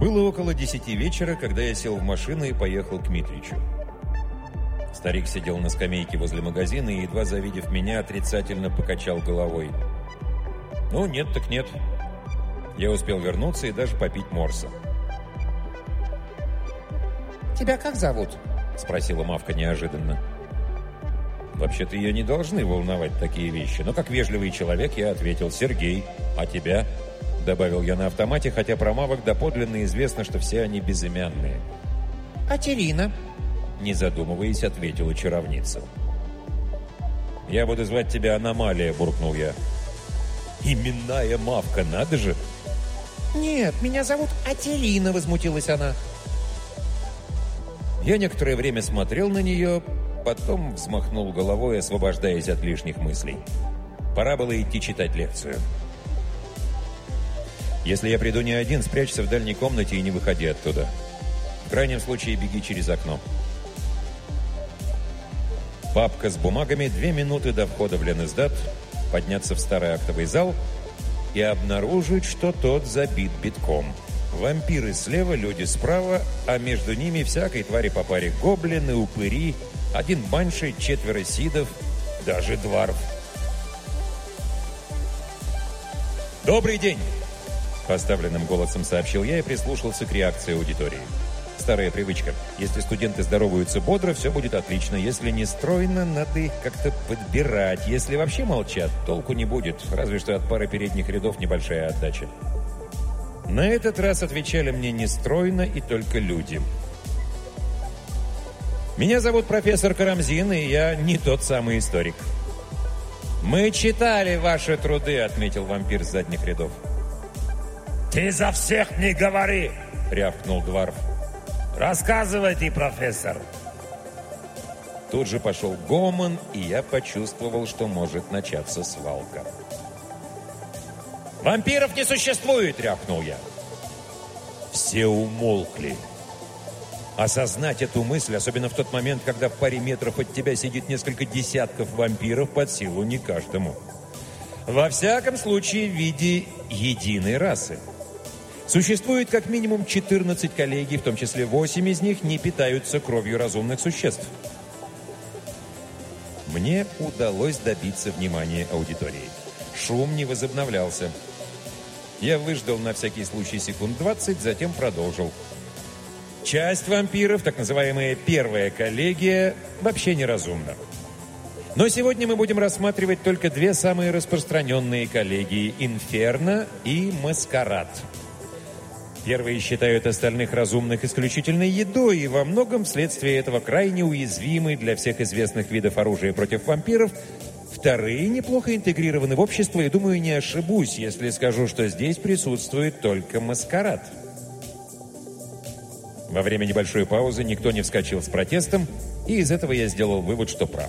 Было около 10 вечера, когда я сел в машину и поехал к Митричу. Старик сидел на скамейке возле магазина и, едва завидев меня, отрицательно покачал головой. «Ну, нет так нет». Я успел вернуться и даже попить морса. «Тебя как зовут?» — спросила Мавка неожиданно. Вообще-то ее не должны волновать такие вещи, но как вежливый человек я ответил: «Сергей, а тебя?» — добавил я на автомате, хотя про мавок доподлинно известно, что все они безымянные. «Атерина», — не задумываясь, ответила чаровница. «Я буду звать тебя Аномалия», — буркнул я. «Именная Мавка, надо же!» «Нет, меня зовут Атерина», — возмутилась она. Я некоторое время смотрел на нее, потом взмахнул головой, освобождаясь от лишних мыслей. Пора было идти читать лекцию. «Если я приду не один, спрячься в дальней комнате и не выходи оттуда. В крайнем случае беги через окно». Папка с бумагами, 2 минуты до входа в Ленэздат, подняться в старый актовый зал и обнаружить, что тот забит битком. Вампиры слева, люди справа, а между ними всякой твари по паре: гоблины, упыри, 1 банши, 4 сидов, даже дварф. «Добрый день!» — поставленным голосом сообщил я и прислушался к реакции аудитории. Старая привычка. Если студенты здороваются бодро, все будет отлично. Если не стройно, надо их как-то подбирать. Если вообще молчат, толку не будет. Разве что от пары передних рядов небольшая отдача. На этот раз отвечали мне нестройно и только люди. «Меня зовут профессор Карамзин, и я не тот самый историк». «Мы читали ваши труды», — отметил вампир с задних рядов. «Ты за всех не говори!» — рявкнул дварф. «Рассказывайте, профессор!» Тут же пошел гомон, и я почувствовал, что может начаться свалка. «Вампиров не существует!» — рявкнул я. Все умолкли. Осознать эту мысль, особенно в тот момент, когда в паре метров от тебя сидит несколько десятков вампиров, под силу не каждому. Во всяком случае, в виде единой расы. Существует как минимум 14 коллегий, в том числе 8 из них не питаются кровью разумных существ. Мне удалось добиться внимания аудитории. Шум не возобновлялся. Я выждал на всякий случай секунд 20, затем продолжил. Часть вампиров, так называемая первая коллегия, вообще неразумна. Но сегодня мы будем рассматривать только 2 самые распространенные коллегии – Инферно и Маскарад. Первые считают остальных разумных исключительной едой и во многом вследствие этого крайне уязвимы для всех известных видов оружия против вампиров. Вторые неплохо интегрированы в общество, и, думаю, не ошибусь, если скажу, что здесь присутствует только Маскарад. Во время небольшой паузы никто не вскочил с протестом, и из этого я сделал вывод, что прав.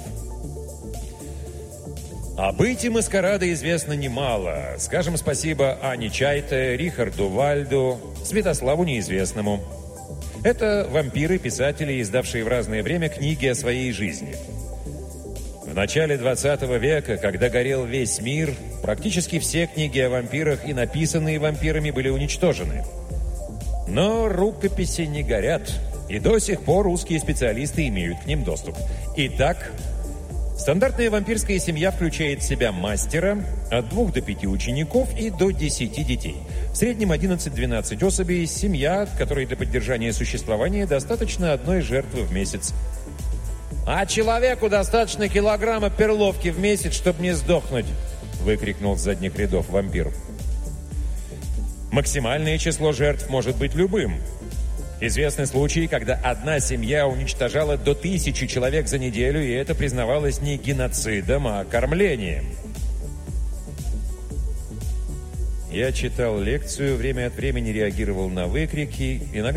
О быте Маскарада известно немало. Скажем спасибо Ане Чайте, Рихарду Вальду, Святославу Неизвестному. Это вампиры, писатели, издавшие в разное время книги о своей жизни. В начале 20 века, когда горел весь мир, практически все книги о вампирах и написанные вампирами были уничтожены. Но рукописи не горят, и до сих пор русские специалисты имеют к ним доступ. Итак, стандартная вампирская семья включает в себя мастера, от 2 до 5 учеников и до 10 детей. В среднем 11-12 особей, семья, которой для поддержания существования достаточно 1 жертвы в месяц. «А человеку достаточно килограмма перловки в месяц, чтобы не сдохнуть!» — выкрикнул с задних рядов вампир. Максимальное число жертв может быть любым. Известны случаи, когда одна семья уничтожала до 1000 человек за неделю, и это признавалось не геноцидом, а кормлением. Я читал лекцию, время от времени реагировал на выкрики, иногда